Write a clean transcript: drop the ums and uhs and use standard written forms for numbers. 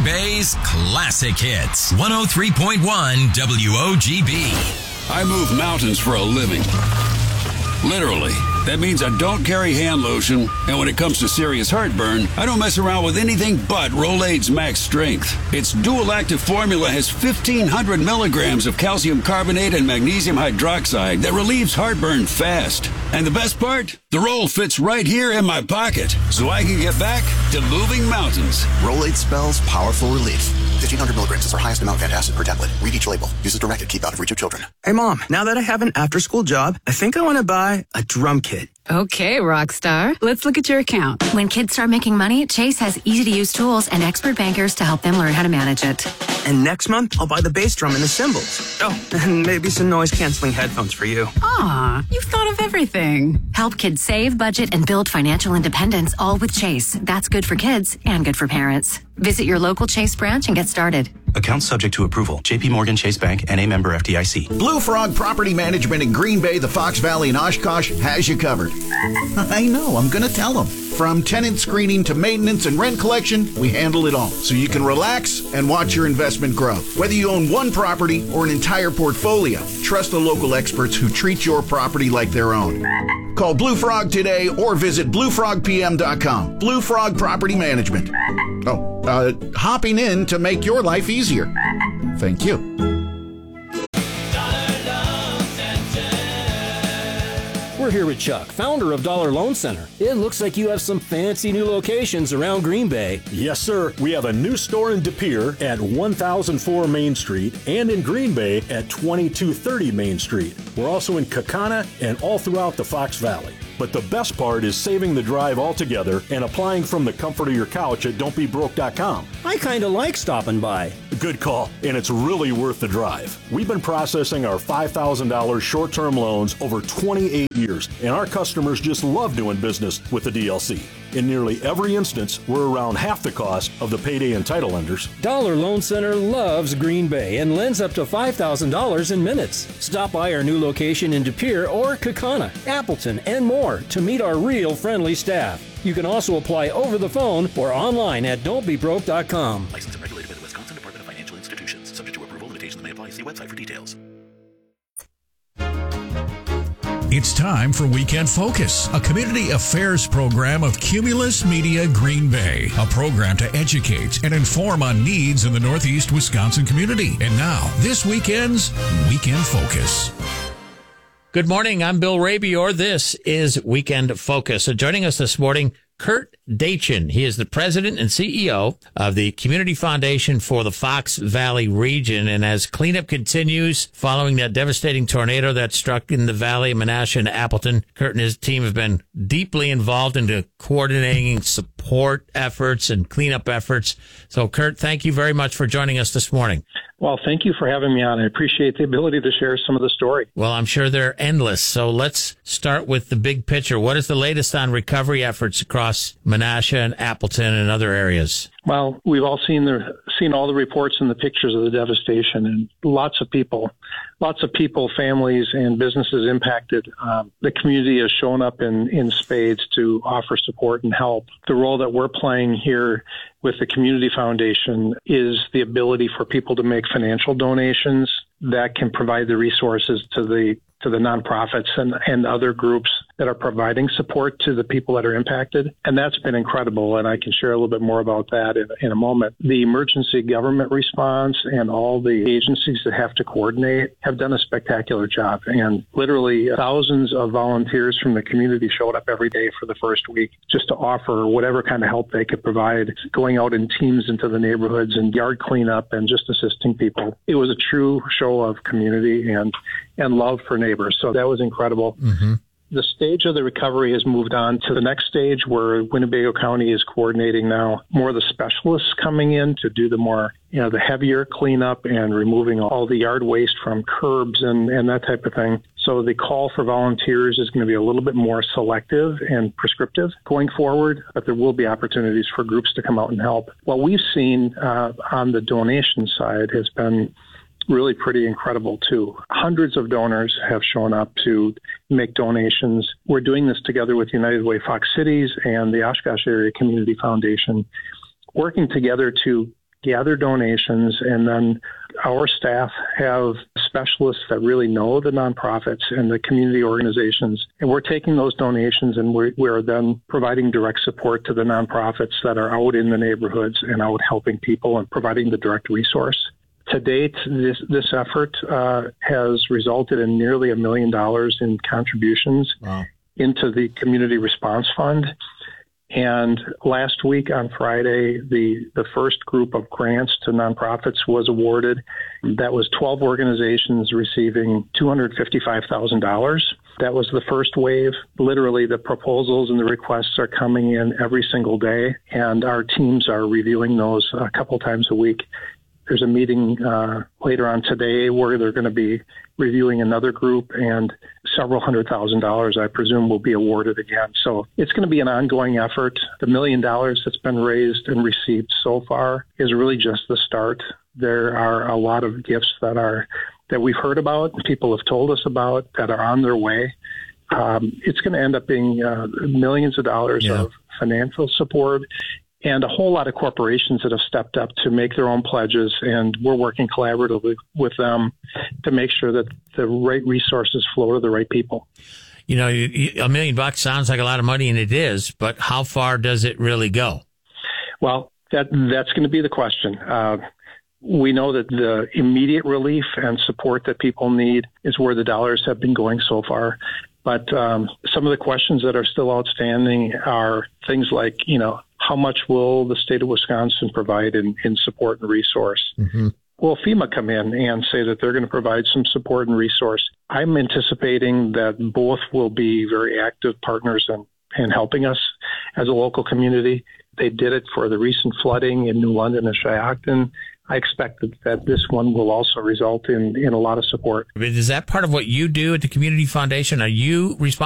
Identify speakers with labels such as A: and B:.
A: Bay's classic hits. 103.1 WOGB.
B: I move mountains for a living. Literally. That means I don't carry hand lotion, and when it comes to serious heartburn, I don't mess around with anything but Rolaids Max Strength. Its dual-active formula has 1,500 milligrams of calcium carbonate and magnesium hydroxide that relieves heartburn fast. And the best part? The roll fits right here in my pocket, so I can get back to moving mountains.
C: Rolaids spells powerful relief. 1,500 milligrams is our highest amount of antacid per tablet. Read each label. Use as directed. Keep out of reach of children.
D: Hey, Mom, now that I have an after-school job, I think I want to buy a drum kit.
E: Okay, Rockstar. Let's look at your account.
F: When kids start making money, Chase has easy-to-use tools and expert bankers to help them learn how to manage it.
D: And next month, I'll buy the bass drum and the cymbals. Oh, and maybe some noise-canceling headphones for you.
E: Aw, you've thought of everything.
F: Help kids save, budget, and build financial independence, all with Chase. That's good for kids and good for parents. Visit your local Chase branch and get started.
G: Account subject to approval. J.P. Morgan Chase Bank, N.A. member FDIC.
H: Blue Frog Property Management in Green Bay, the Fox Valley, and Oshkosh has you covered. I know, I'm going to tell them. From tenant screening to maintenance and rent collection, we handle it all. So you can relax and watch your investment grow. Whether you own one property or an entire portfolio, trust the local experts who treat your property like their own. Call Blue Frog today or visit bluefrogpm.com. Blue Frog Property Management. Hopping in to make your life easier. Thank you.
I: We're here with Chuck, founder of Dollar Loan Center. It looks like you have some fancy new locations around Green Bay.
J: Yes, sir. We have a new store in De Pere at 1004 Main Street and in Green Bay at 2230 Main Street. We're also in Kaukauna and all throughout the Fox Valley. But the best part is saving the drive altogether and applying from the comfort of your couch at don'tbebroke.com.
I: I kind of like stopping by.
J: Good call, and it's really worth the drive. We've been processing our $5,000 short-term loans over 28 years, and our customers just love doing business with the DLC. In nearly every instance, we're around half the cost of the payday and title lenders.
I: Dollar Loan Center loves Green Bay and lends up to $5,000 in minutes. Stop by our new location in De Pere or Kaukauna, Appleton, and more to meet our real friendly staff. You can also apply over the phone or online at don'tbebroke.com.
G: Licensed and regulated by the Wisconsin Department of Financial Institutions. Subject to approval, limitations may apply. See website for details.
K: It's time for Weekend Focus, a community affairs program of Cumulus Media Green Bay, a program to educate and inform on needs in the Northeast Wisconsin community. And now, this weekend's Weekend Focus.
L: Good morning. I'm Bill Rabior. This is Weekend Focus. Joining us this morning, Kurt Dachin. He is the president and CEO of the Community Foundation for the Fox Valley region. And as cleanup continues following that devastating tornado that struck in the valley of Menasha and Appleton, Kurt and his team have been deeply involved into coordinating support efforts and cleanup efforts. So, Kurt, thank you very much for joining us this morning.
M: Well, thank you for having me on. I appreciate the ability to share some of the story.
L: Well, I'm sure they're endless. So let's start with the big picture. What is the latest on recovery efforts across Menasha and Appleton and other areas?
M: Well, we've all seen all the reports and the pictures of the devastation, and lots of people, families and businesses impacted. The community has shown up in spades to offer support and help. The role that we're playing here with the Community Foundation is the ability for people to make financial donations that can provide the resources to the nonprofits and other groups that are providing support to the people that are impacted. And that's been incredible. And I can share a little bit more about that in a moment. The emergency government response and all the agencies that have to coordinate have done a spectacular job. And literally thousands of volunteers from the community showed up every day for the first week just to offer whatever kind of help they could provide, going out in teams into the neighborhoods and yard cleanup and just assisting people. It was a true show of community and love for neighbors. So that was incredible. Mm-hmm. The stage of the recovery has moved on to the next stage where Winnebago County is coordinating now more of the specialists coming in to do the more, the heavier cleanup and removing all the yard waste from curbs and that type of thing. So the call for volunteers is going to be a little bit more selective and prescriptive going forward, but there will be opportunities for groups to come out and help. What we've seen on the donation side has been really pretty incredible, too. Hundreds of donors have shown up to make donations. We're doing this together with United Way Fox Cities and the Oshkosh Area Community Foundation, working together to gather donations, and then our staff have specialists that really know the nonprofits and the community organizations. And we're taking those donations and we're then providing direct support to the nonprofits that are out in the neighborhoods and out helping people and providing the direct resource. To date, this effort has resulted in nearly $1 million in contributions into the Community Response Fund. And last week on Friday, the first group of grants to nonprofits was awarded. That was 12 organizations receiving $255,000. That was the first wave. Literally, the proposals and the requests are coming in every single day, and our teams are reviewing those a couple times a week. There's a meeting later on today where they're going to be reviewing another group, and several $100,000, I presume, will be awarded again. So it's going to be an ongoing effort. The $1 million that's been raised and received so far is really just the start. There are a lot of gifts that we've heard about, people have told us about, that are on their way. It's going to end up being millions of dollars of financial support, and a whole lot of corporations that have stepped up to make their own pledges, and we're working collaboratively with them to make sure that the right resources flow to the right people.
L: You know, $1 million sounds like a lot of money, and it is, but how far does it really go?
M: Well, that's going to be the question. We know that the immediate relief and support that people need is where the dollars have been going so far. But some of the questions that are still outstanding are things like, how much will the state of Wisconsin provide in support and resource? Mm-hmm. Will FEMA come in and say that they're going to provide some support and resource? I'm anticipating that both will be very active partners in helping us as a local community. They did it for the recent flooding in New London and Shiocton. I expect that this one will also result in a lot of support.
L: Is that part of what you do at the Community Foundation? Are you responsible